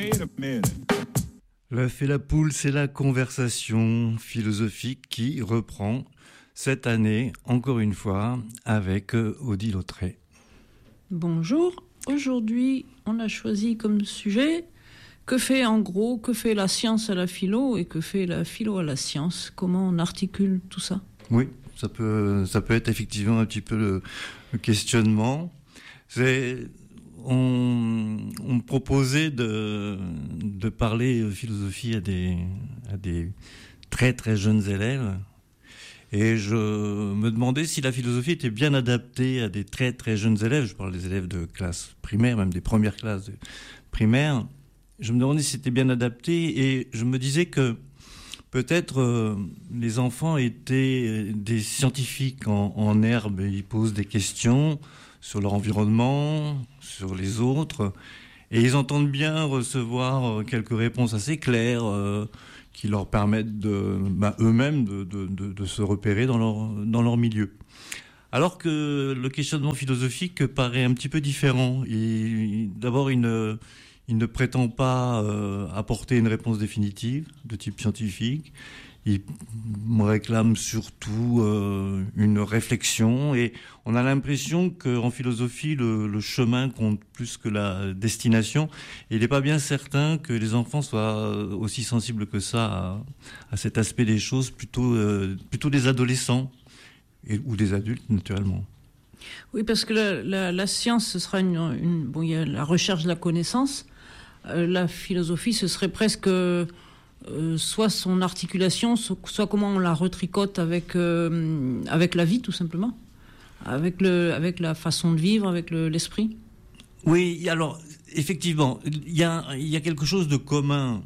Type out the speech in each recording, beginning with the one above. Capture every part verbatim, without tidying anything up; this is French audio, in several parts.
Wait a minute. L'œuf et la poule, c'est la conversation philosophique qui reprend cette année, encore une fois, avec Odile Lautrey. Bonjour, aujourd'hui on a choisi comme sujet que fait en gros, que fait la science à la philo et que fait la philo à la science. Comment on articule tout ça ? Oui, ça peut, ça peut être effectivement un petit peu le, le questionnement. C'est... On, on me proposait de, de parler philosophie à des, à des très très jeunes élèves et je me demandais si la philosophie était bien adaptée à des très très jeunes élèves. Je parle des élèves de classe primaire, même des premières classes de primaire. Je me demandais si c'était bien adapté et je me disais que peut-être euh, les enfants étaient des scientifiques en, en herbe. Ils posent des questions sur leur environnement, sur les autres, et ils entendent bien recevoir quelques réponses assez claires euh, qui leur permettent de, bah, eux-mêmes de, de, de, de se repérer dans leur, dans leur milieu. Alors que le questionnement philosophique paraît un petit peu différent. Il, d'abord, il ne, il ne prétend pas euh, apporter une réponse définitive de type scientifique. Il me réclame surtout euh, une réflexion et on a l'impression qu'en philosophie, le, le chemin compte plus que la destination. Et il n'est pas bien certain que les enfants soient aussi sensibles que ça à, à cet aspect des choses, plutôt, euh, plutôt des adolescents et, ou des adultes, naturellement. Oui, parce que la, la, la science, ce sera une, une... Bon, il y a la recherche de la connaissance. Euh, la philosophie, ce serait presque... Euh, soit son articulation, soit comment on la retricote avec, euh, avec la vie, tout simplement, avec, le, avec la façon de vivre, avec le, l'esprit. Oui, alors, effectivement, il y a, il y a quelque chose de commun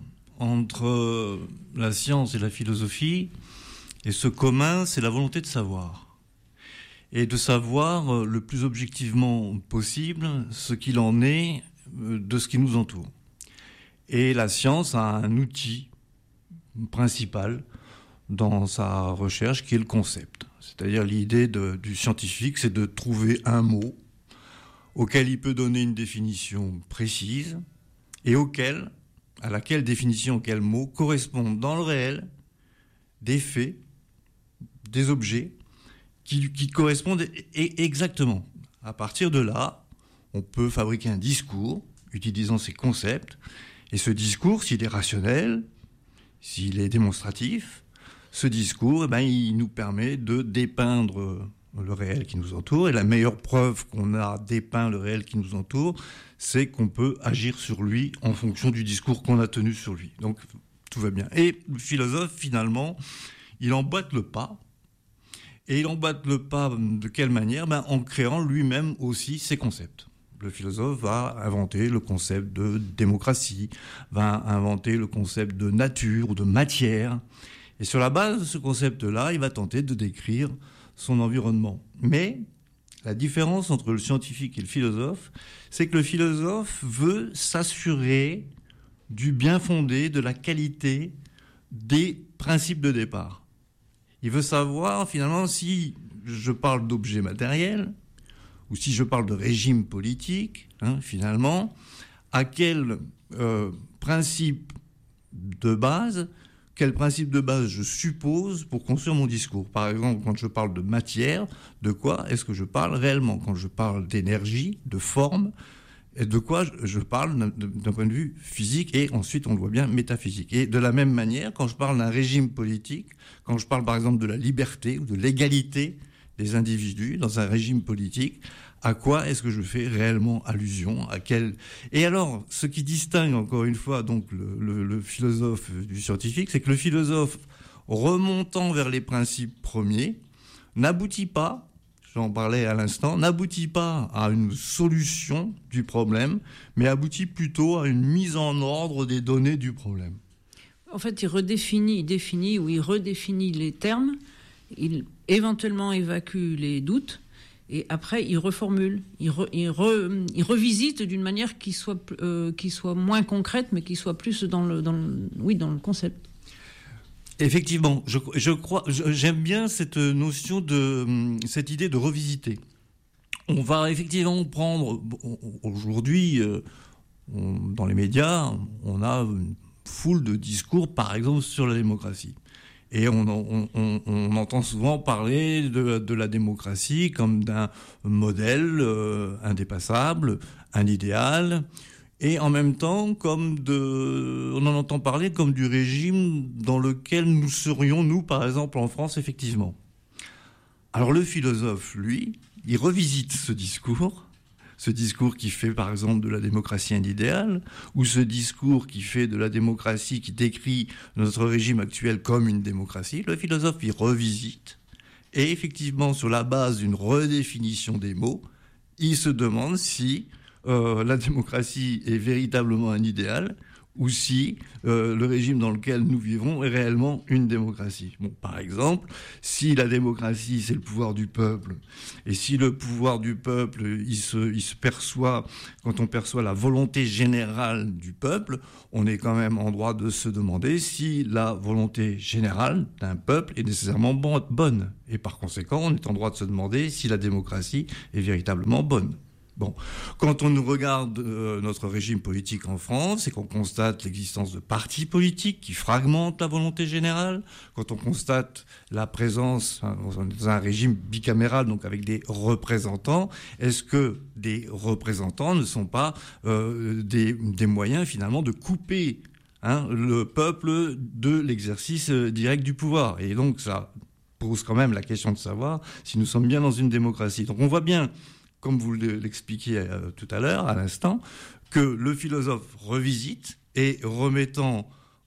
entre la science et la philosophie, et ce commun, c'est la volonté de savoir. Et de savoir le plus objectivement possible ce qu'il en est de ce qui nous entoure. Et la science a un outil principal dans sa recherche qui est le concept. C'est-à-dire l'idée de, du scientifique, c'est de trouver un mot auquel il peut donner une définition précise et auquel, à laquelle définition, auquel mot correspondent dans le réel des faits, des objets qui, qui correspondent exactement. À partir de là, on peut fabriquer un discours utilisant ces concepts et ce discours, s'il est rationnel, s'il est démonstratif, ce discours, eh ben, il nous permet de dépeindre le réel qui nous entoure. Et la meilleure preuve qu'on a dépeint le réel qui nous entoure, c'est qu'on peut agir sur lui en fonction du discours qu'on a tenu sur lui. Donc, tout va bien. Et le philosophe, finalement, il emboîte le pas. Et il emboîte le pas de quelle manière ? Ben, en créant lui-même aussi ses concepts. Le philosophe va inventer le concept de démocratie, va inventer le concept de nature ou de matière. Et sur la base de ce concept-là, il va tenter de décrire son environnement. Mais la différence entre le scientifique et le philosophe, c'est que le philosophe veut s'assurer du bien fondé, de la qualité des principes de départ. Il veut savoir, finalement, si je parle d'objets matériels, ou si je parle de régime politique, hein, finalement, à quel euh, principe de base, quel principe de base je suppose pour construire mon discours. Par exemple, quand je parle de matière, de quoi est-ce que je parle réellement ? Quand je parle d'énergie, de forme, et de quoi je parle d'un point de vue physique et ensuite, on le voit bien, métaphysique. Et de la même manière, quand je parle d'un régime politique, quand je parle par exemple de la liberté ou de l'égalité des individus dans un régime politique, à quoi est-ce que je fais réellement allusion, à quel... Et alors, ce qui distingue encore une fois donc le, le, le philosophe du scientifique, c'est que le philosophe, remontant vers les principes premiers, n'aboutit pas, j'en parlais à l'instant, n'aboutit pas à une solution du problème, mais aboutit plutôt à une mise en ordre des données du problème. En fait, il redéfinit, il définit ou il redéfinit les termes, il éventuellement évacue les doutes, et après il reformule, il, re, il, re, il revisite d'une manière qui soit, euh, qui soit moins concrète, mais qui soit plus dans le, dans le, oui, dans le concept. Effectivement, je, je crois, je, j'aime bien cette notion de, cette idée de revisiter. On va effectivement prendre, aujourd'hui, euh, on, dans les médias, on a une foule de discours, par exemple, sur la démocratie. Et on, on, on, on entend souvent parler de, de la démocratie comme d'un modèle euh, indépassable, un idéal, et en même temps, comme de, on en entend parler comme du régime dans lequel nous serions, nous, par exemple, en France, effectivement. Alors le philosophe, lui, il revisite ce discours, ce discours qui fait, par exemple, de la démocratie un idéal, ou ce discours qui fait de la démocratie, qui décrit notre régime actuel comme une démocratie. Le philosophe, il revisite, et effectivement, sur la base d'une redéfinition des mots, il se demande si euh, la démocratie est véritablement un idéal, ou si euh, le régime dans lequel nous vivons est réellement une démocratie. Bon, par exemple, si la démocratie, c'est le pouvoir du peuple, et si le pouvoir du peuple, il se, il se perçoit, quand on perçoit la volonté générale du peuple, on est quand même en droit de se demander si la volonté générale d'un peuple est nécessairement bon, bonne. Et par conséquent, on est en droit de se demander si la démocratie est véritablement bonne. Bon, quand on regarde euh, notre régime politique en France et qu'on constate l'existence de partis politiques qui fragmentent la volonté générale, quand on constate la présence hein, dans un régime bicaméral, donc avec des représentants, est-ce que des représentants ne sont pas euh, des, des moyens finalement de couper hein, le peuple de l'exercice direct du pouvoir? Et donc ça pose quand même la question de savoir si nous sommes bien dans une démocratie. Donc on voit bien, comme vous l'expliquiez euh, tout à l'heure, à l'instant, que le philosophe revisite et remettant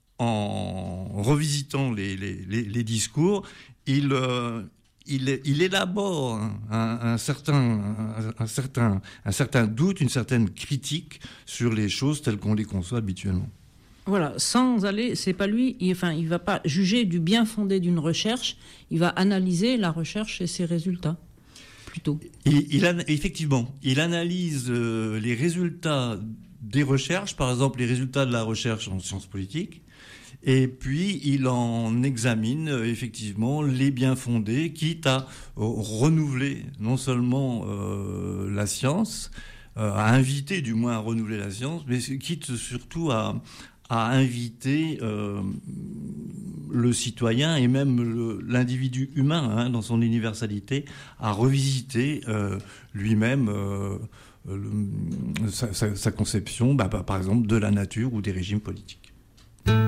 en revisitant les, les, les, les discours, il, euh, il, il élabore un, un, certain, un, un, certain, un certain doute, une certaine critique sur les choses telles qu'on les conçoit habituellement. Voilà, sans aller, c'est pas lui, il, enfin, il va pas juger du bien fondé d'une recherche, il va analyser la recherche et ses résultats. Plutôt. Il, il a, effectivement, il analyse euh, les résultats des recherches, par exemple les résultats de la recherche en sciences politiques, et puis il en examine euh, effectivement les bien fondés, quitte à euh, renouveler non seulement euh, la science, euh, à inviter du moins à renouveler la science, mais quitte surtout à, à inviter euh, le citoyen et même le, l'individu humain hein, dans son universalité à revisiter euh, lui-même euh, le, sa, sa, sa conception, bah, par exemple, de la nature ou des régimes politiques.